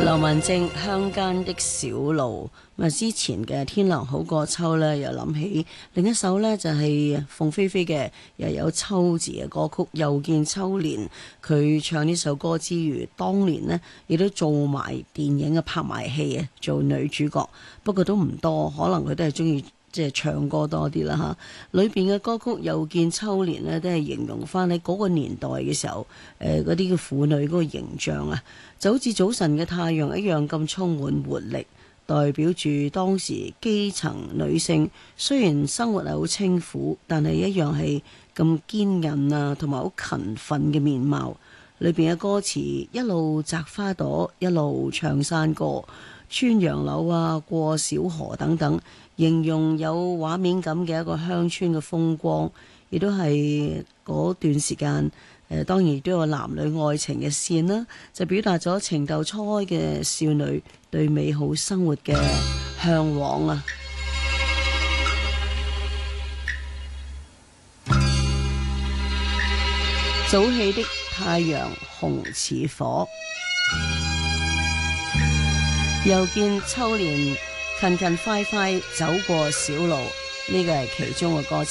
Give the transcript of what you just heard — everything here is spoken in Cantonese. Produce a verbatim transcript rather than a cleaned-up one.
劉文正鄉間的小路，咁啊之前嘅天涼好過秋呢，又諗起另一首呢，就係鳳飛飛嘅，又有秋字嘅歌曲。又見秋年，佢唱呢首歌之餘，當年呢亦都做埋電影啊，拍埋戲啊，做女主角。不過都唔多，可能佢都係中意即係唱歌多啲啦嚇。裏邊嘅歌曲又見秋年呢，都係形容翻喺嗰個年代嘅時候，誒嗰啲嘅婦女嗰個形象啊，就好似早晨嘅太陽一樣咁充滿活力，代表住當時基層女性雖然生活係好清苦，但係一樣係咁堅韌啊，同埋好勤奮嘅面貌。裏邊嘅歌詞一路摘花朵，一路唱山歌，穿楊柳啊，過小河等等，形容有畫面感嘅一個鄉村嘅風光，亦都係嗰段時間。誒當然亦都有男女愛情嘅線啦，就表達咗情竇初開嘅少女對美好生活嘅嚮往啊！早起的太陽紅似火，又見秋年勤勤快快走過小路，呢個係其中嘅歌詞。